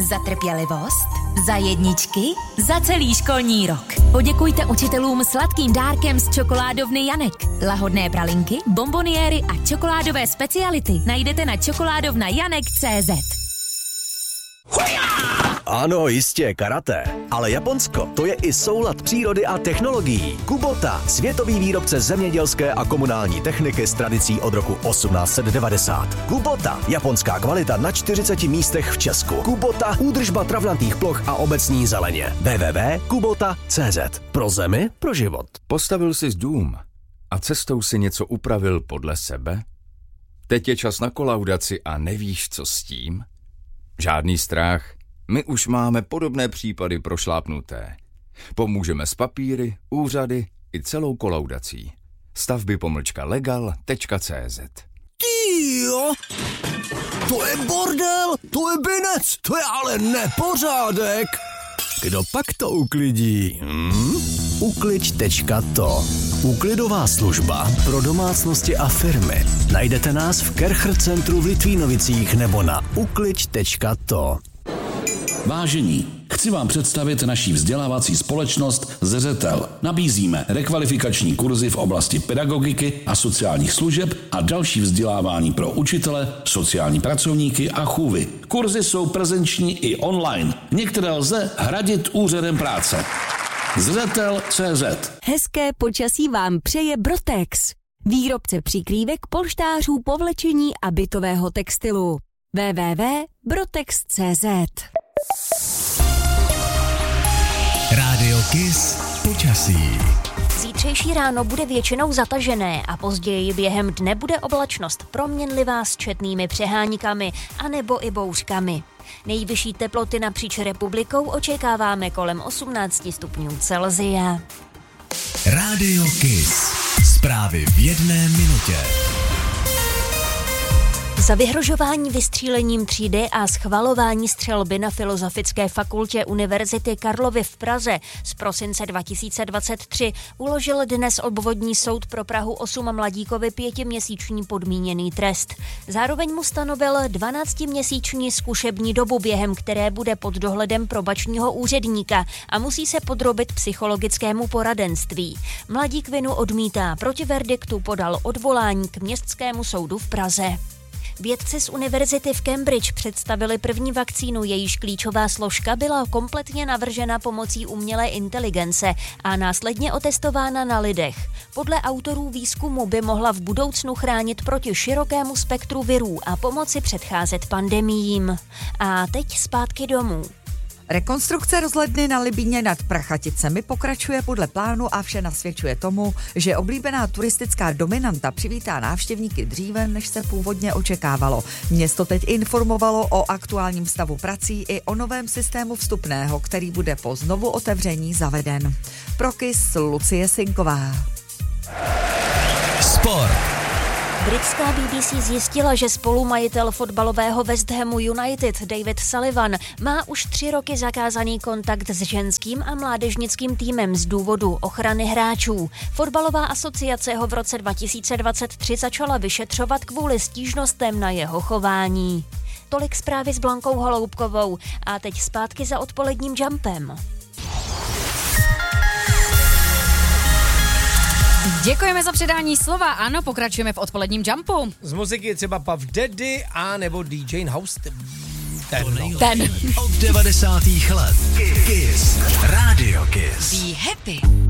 Za trpělivost, za jedničky, za celý školní rok. Poděkujte učitelům sladkým dárkem z čokoládovny Janek. Lahodné pralinky, bonboniéry a čokoládové speciality najdete na čokoládovnajanek.cz. Ano, jistě, karate. Ale Japonsko, to je i soulad přírody a technologií. Kubota, světový výrobce zemědělské a komunální techniky s tradicí od roku 1890. Kubota, japonská kvalita na 40 místech v Česku. Kubota, údržba travnatých ploch a obecní zeleně. www.kubota.cz. Pro zemi, pro život. Postavil jsi dům a cestou si něco upravil podle sebe? Teď je čas na kolaudaci a nevíš, co s tím? Žádný strach, my už máme podobné případy prošlápnuté. Pomůžeme s papíry, úřady i celou kolaudací. Stavby-legal.cz. Týjo, to je bordel, to je binec, to je ale nepořádek. Kdo pak to uklidí? Ukliď.to. Úklidová služba pro domácnosti a firmy. Najdete nás v Kercher centru v Litvínovicích nebo na ukliď.to. Vážení, chci vám představit naší vzdělávací společnost Zřetel. Nabízíme rekvalifikační kurzy v oblasti pedagogiky a sociálních služeb a další vzdělávání pro učitele, sociální pracovníky a chůvy. Kurzy jsou prezenční i online. Některé lze hradit úřadem práce. Zřetel.cz. Hezké počasí vám přeje Brotex. Výrobce přikrývek, polštářů, povlečení a bytového textilu. www.brotex.cz. Rádio Kiss počasí. Zítřejší ráno bude většinou zatažené a později během dne bude oblačnost proměnlivá s četnými přeháníkami anebo i bouřkami. Nejvyšší teploty napříč republikou očekáváme kolem 18 stupňů Celsia. Rádio Kiss. Zprávy v 1 minutě. Za vyhrožování vystřílením třídy a schvalování střelby na Filozofické fakultě Univerzity Karlovy v Praze z prosince 2023 uložil dnes obvodní soud pro Prahu 8 mladíkovi 5měsíční podmíněný trest. Zároveň mu stanovil 12měsíční zkušební dobu, během které bude pod dohledem probačního úředníka a musí se podrobit psychologickému poradenství. Mladík vinu odmítá, proti verdiktu podal odvolání k Městskému soudu v Praze. Vědci z univerzity v Cambridge představili první vakcínu, jejíž klíčová složka byla kompletně navržena pomocí umělé inteligence a následně otestována na lidech. Podle autorů výzkumu by mohla v budoucnu chránit proti širokému spektru virů a pomoci předcházet pandemiím. A teď zpátky domů. Rekonstrukce rozhledny na Libíně nad Prachaticemi pokračuje podle plánu a vše nasvědčuje tomu, že oblíbená turistická dominanta přivítá návštěvníky dříve, než se původně očekávalo. Město teď informovalo o aktuálním stavu prací i o novém systému vstupného, který bude po znovu otevření zaveden. Pro Kiss Lucie Sinková. Sport. Britská BBC zjistila, že spolumajitel fotbalového West Hamu United David Sullivan má už 3 roky zakázaný kontakt s ženským a mládežnickým týmem z důvodu ochrany hráčů. Fotbalová asociace ho v roce 2023 začala vyšetřovat kvůli stížnostem na jeho chování. Tolik zprávy s Blankou Holoubkovou a teď zpátky za odpoledním jumpem. Děkujeme za předání slova. Ano, pokračujeme v odpoledním jumpu. Z muziky třeba Puff Daddy a nebo DJ House. Ten. Od 90. let. Kiss. Radio Kiss. Be happy.